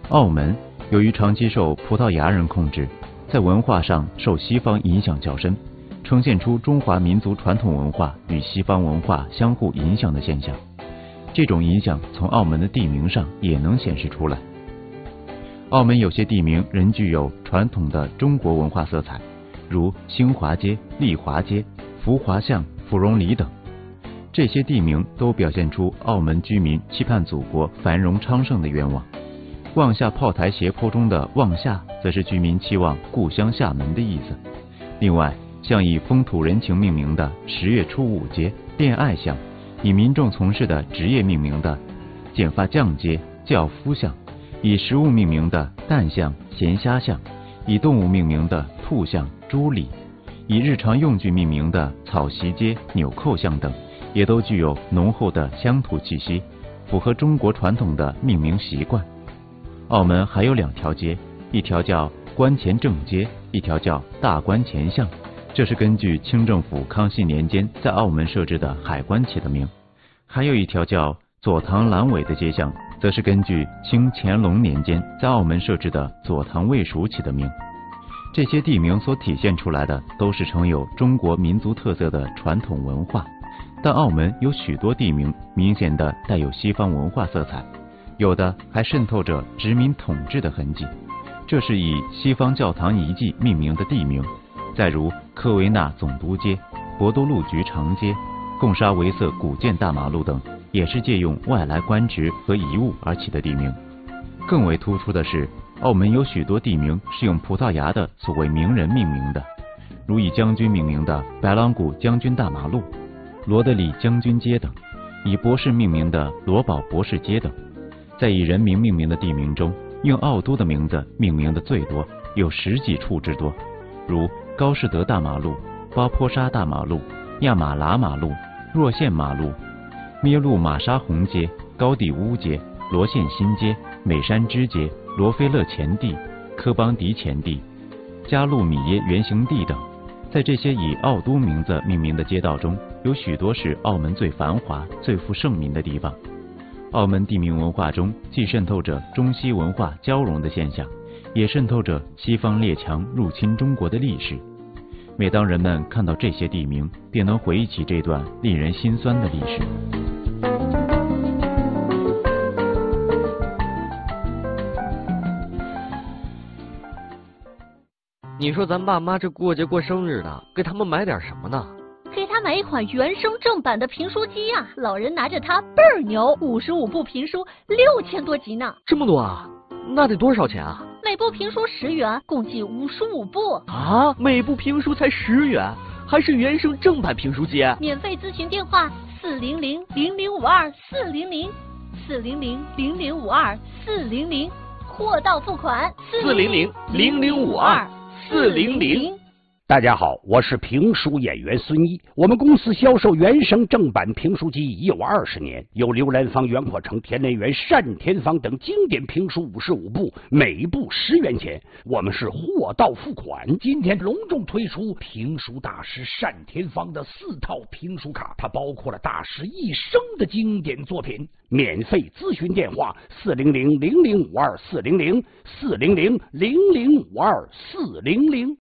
澳门由于长期受葡萄牙人控制，在文化上受西方影响较深，呈现出中华民族传统文化与西方文化相互影响的现象。这种影响从澳门的地名上也能显示出来。澳门有些地名仍具有传统的中国文化色彩，如兴华街、丽华街、福华巷、芙蓉里等。这些地名都表现出澳门居民期盼祖国繁荣昌盛的愿望。望厦炮台斜坡中的望厦，则是居民期望故乡厦门的意思。另外，像以风土人情命名的10月初五街、恋爱巷，以民众从事的职业命名的剪发匠街、教夫巷，以食物命名的蛋巷、咸虾巷，以动物命名的兔巷、猪里，以日常用具命名的草席街、纽扣巷等，也都具有浓厚的乡土气息，符合中国传统的命名习惯。澳门还有2条街，一条叫关前正街，一条叫大关前巷，这是根据清政府康熙年间在澳门设置的海关起的名。还有一条叫左塘阑尾的街巷，则是根据清乾隆年间在澳门设置的左塘卫署起的名。这些地名所体现出来的都是呈有中国民族特色的传统文化，但澳门有许多地名明显的带有西方文化色彩，有的还渗透着殖民统治的痕迹，这是以西方教堂遗迹命名的地名。再如科维纳总督街、博多路局长街、贡沙维瑟古建大马路等，也是借用外来官职和遗物而起的地名。更为突出的是，澳门有许多地名是用葡萄牙的所谓名人命名的，如以将军命名的白朗谷将军大马路、罗德里将军街等，以博士命名的罗宝博士街等。在以人名命名的地名中，用澳都的名字命名的最多，有10几处之多，如高士德大马路、巴坡沙大马路、亚马拉马路、若县马路、咩路玛莎红街、高地乌街、罗县新街、美山支街、罗菲勒前地、科邦迪前地、加路米耶原型地等。在这些以澳都名字命名的街道中，有许多是澳门最繁华、最负盛名的地方。澳门地名文化中既渗透着中西文化交融的现象，也渗透着西方列强入侵中国的历史。每当人们看到这些地名，便能回忆起这段令人心酸的历史。 你说咱爸妈这过节过生日的，给他们买点什么呢？ 给他买一款原声正版的评书机啊，老人拿着它倍儿牛，55部评书6000多集呢。 这么多啊？那得多少钱啊？ 每部评书10元，共计55部。 啊，每部评书才10元，还是原声正版评书机？ 免费咨询电话400-0052-400，400-0052-400，货到付款 400-0052-400。 大家好，我是评书演员孙一。我们公司销售原声正版评书机已有20年，有刘兰芳、袁阔成、田连元、单田芳等经典评书55部，每部10元钱。我们是货到付款。今天隆重推出评书大师单田芳的4套评书卡，它包括了大师一生的经典作品。免费咨询电话400-0052-400，400-0052-400。